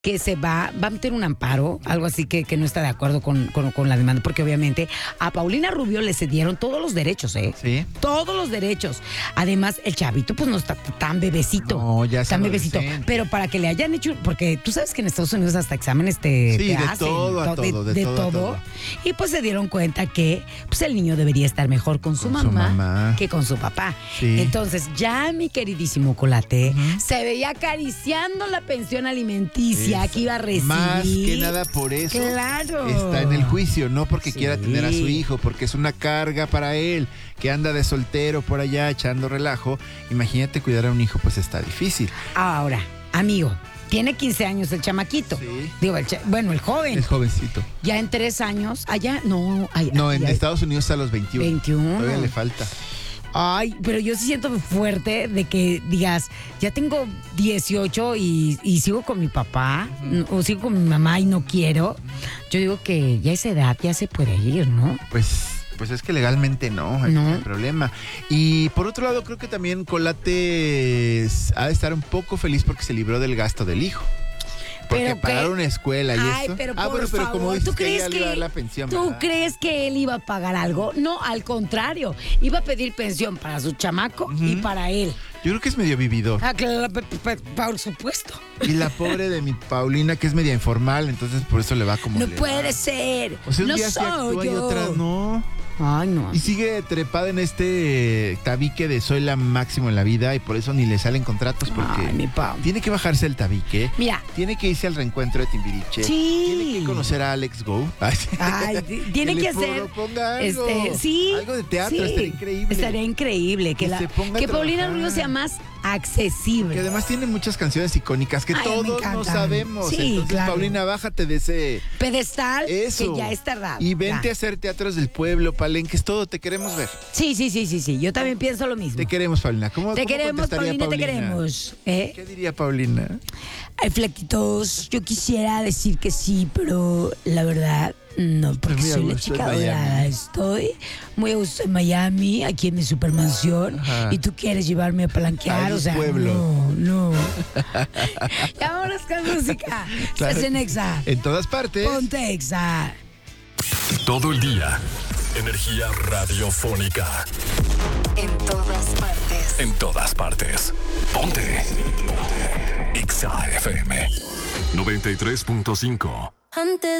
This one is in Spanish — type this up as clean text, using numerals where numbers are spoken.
que va a meter un amparo, algo así que no está de acuerdo con la demanda, porque obviamente a Paulina Rubio le cedieron todos los derechos, ¿eh? Sí. Todos los derechos. Además, el chavito pues no está tan bebecito. No, ya tan bebecito. adolescente. Pero para que le hayan hecho, porque tú sabes que en Estados Unidos hasta exámenes Sí, te de hacen. todo a todo, de todo a todo. Y pues se dieron cuenta que pues el niño debería estar mejor con su mamá que con su papá. Sí. Entonces ya mi queridísimo Colate se veía acariciando la pensión alimenticia que iba a recibir. Más que nada por eso Claro. está en el juicio, no porque Sí. quiera tener a su hijo, porque es una carga para él, que anda de soltero por allá echando relajo. Imagínate cuidar a un hijo, pues está difícil. Ahora, amigo, tiene 15 años el chamaquito. Sí. Digo, el joven. Es jovencito. Ya en 3 años, allá, no. No, en allá- Estados Unidos está a los 21. 21. Todavía le falta. Ay, pero yo sí siento fuerte de que digas, ya tengo 18 y sigo con mi papá, o sigo con mi mamá y no quiero. Yo digo que ya a esa edad ya se puede ir, ¿no? Pues es que legalmente no, ese No. es el problema. Y por otro lado, creo que también Colate ha de estar un poco feliz porque se libró del gasto del hijo. Porque Pero pagar que- una escuela y Ay, esto. pero Bueno, por pero favor, como dices ¿tú que crees ella le iba a dar la pensión, ¿tú ¿verdad? crees que él iba a pagar algo? No, al contrario, iba a pedir pensión para su chamaco y para él. Yo creo que es medio vividor. Ah, claro, por supuesto. Y la pobre de mi Paulina, que es media informal, entonces por eso le va como No le puede va. ser. O sea, un no día sí soy actúa y yo. otras no. Ay, no. Y sigue trepada en este tabique de soy la máximo en la vida y por eso ni le salen contratos porque Ay, mi Pau. tiene que bajarse el tabique. Mira. Tiene que irse al reencuentro de Timbiriche. Sí. Tiene que conocer a Alex Go. Ay, sí. Ay, tiene que le hacer proponga algo. sí, Algo de teatro, sí. estaría increíble. Estaría increíble que, Que se ponga a Paulina trabajar. Rubio sea más accesible. Que además tiene muchas canciones icónicas que Ay, me todos no encantan. sabemos. Sí, Entonces, claro. Paulina, bájate de ese Pedestal eso. que ya es tardado. Y vente Ya. a hacer teatros del pueblo, palenques, todo. Te queremos ver. Sí. Yo también pienso lo mismo. Te queremos, Paulina. ¿Cómo Te queremos, contestaría Paulina, te queremos. ¿Eh? ¿Qué diría Paulina? Ay, flaquitos, yo quisiera decir que sí, pero la verdad no, porque Muy a soy la gusto en chica Miami. dorada. Estoy muy a gusto en Miami, aquí en mi supermansión, Ajá. y tú quieres llevarme a palanquear, Al o sea, pueblo. no. Ya vámonos con música. Claro. Estás en Exa. En todas partes. Ponte Exa. Todo el día. Energía radiofónica. En todas partes. En todas partes. Ponte. Exa FM 93.5. Antes